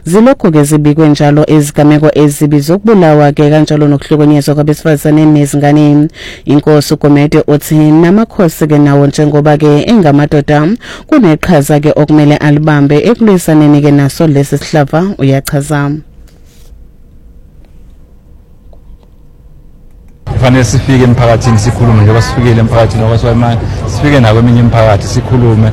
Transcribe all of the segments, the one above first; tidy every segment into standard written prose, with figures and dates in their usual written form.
zilokhu-ke zibikwe njalo izigameko ezibi zokubulawa-ke kanjalo nokuhlukunyezwa kwabesifazane nezingane. Inkosi uGumede uthi namakhosi-ke nawo njengoba-ke engamadoda kuneqhaza-ke okumele alibambe ekulwisaneni-ke naso lesi sihlava. Uyachaza. Kufanele sifike emphakathini sikhulume njengoba sifikile emphakathini okwamanje sifike nakweminye imiphakathi sikhulume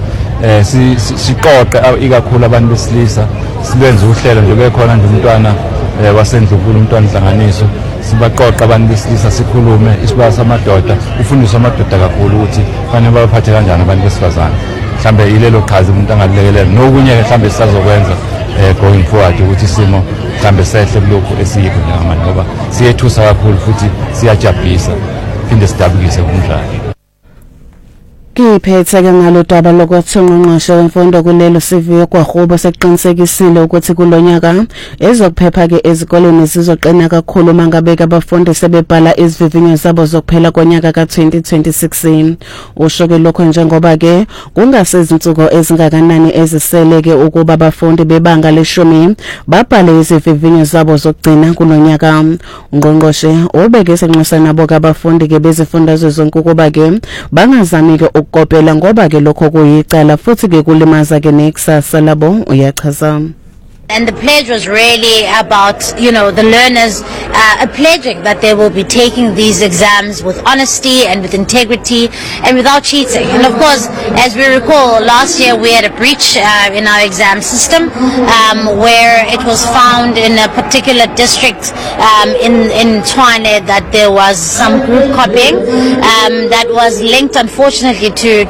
siqoqe ikakhulu abantu besilisa sibenze uhlelo nje bekhona nje umntwana wasendlukulu umntwana inhlanganiso sibaqoqa abantu besilisa sikhulume isibaya samadoda ufundiswa amadoda kakhulu ukuthi fanele baphathe kanjani abantu besifazane mhlambe ilelo qhaza umuntu angalekelela nokunye mhlambe sisazokwenza going forward ukuthi isimo mhlambe sehle kulokho esiyikho njengamanje ngoba siyethusa kakhulu futhi siyajabulisa phinde sidabukise umdlalo. Kiphethe-ke ngalo daba lokuthi ungqongqoshe wemfundo kulelo Siviwe Gwarhubo seqinisekisile ukuthi kulonyaka ezokuphepha-ke ezikoleni zizoqina kakhulu mangabe abafundi sebebhala izivivinyo zabo zokuphela konyaka ka-2026. Usho-ke lokho njengoba-ke kungasezinsuku ezingakanani ezisele-ke ukuba abafundi bebanga le-10 babhale izivivinyo zabo zokugcina kulonyaka. Ungqongqoshe ubeke isinxusa nabo-ke abafundi-ke bezifundazwe zonke ukuba-ke bangazami-ke ukopela ngoba-ke lokho kuyicala futhi-ke kulimaza-ke nekusasa labo. Uyachaza. And the pledge was really about, the learners pledging that they will be taking these exams with honesty and with integrity and without cheating. And of course, as we recall, last year we had a breach in our exam system where it was found in a particular district in Tshwane that there was some group copying that was linked, unfortunately,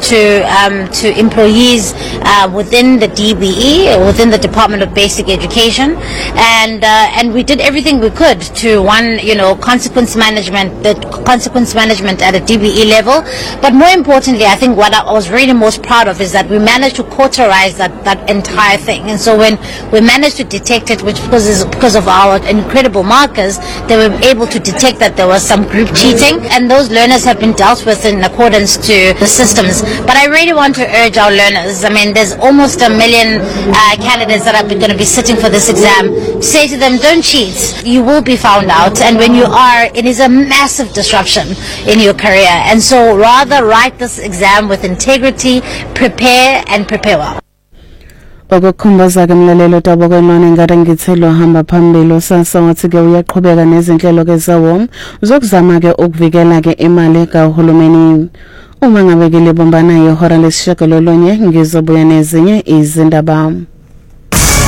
to employees within the DBE, within the Department of Basic Education, and we did everything we could to consequence management at a DBE level. But more importantly, I think what I was really most proud of is that we managed to cauterize that entire thing. And so when we managed to detect it, which is because of our incredible markers, they were able to detect that there was some group cheating, and those learners have been dealt with in accordance to the systems. But I really want to urge our learners. I mean, there's almost 1 million candidates that are going to be sitting for this exam. Say to them, don't cheat. You will be found out, and when you are, it is a massive disruption in your career. And so rather write this exam with integrity, prepare and prepare well. Okukhumbuza-ke mlalelo Tabo kwenona ingade ngithelo hamba phambili sasa wathi-ke uyaqhubeka nezinhlelo-ke zawo zokuzama-ke ukuvikela-ke imali kahulumeni. Uma ngabe ke libumbana yehora lesishagalolunye ngizobuya nezinye izindaba.